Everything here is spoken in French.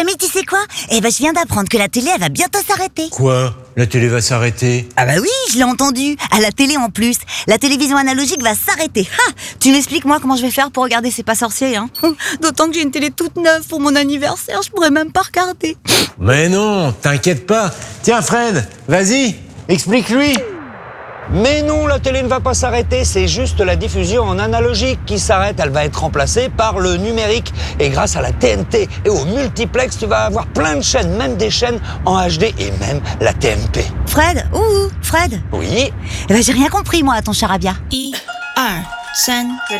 Jamy, tu sais quoi? Je viens d'apprendre que la télé, elle va bientôt s'arrêter. Quoi? La télé va s'arrêter? Ah bah oui, je l'ai entendu. À la télé en plus. La télévision analogique va s'arrêter. Tu m'expliques moi comment je vais faire pour regarder C'est pas sorcier, hein? D'autant que j'ai une télé toute neuve pour mon anniversaire, je pourrais même pas regarder. Mais non, t'inquiète pas. Tiens Fred, vas-y, explique-lui. Mais non, la télé ne va pas s'arrêter, c'est juste la diffusion en analogique qui s'arrête. Elle va être remplacée par le numérique. Et grâce à la TNT et au multiplex, tu vas avoir plein de chaînes, même des chaînes en HD et même la TMP. Fred? Fred? Oui. J'ai rien compris moi à ton charabia. 1, 2, 3,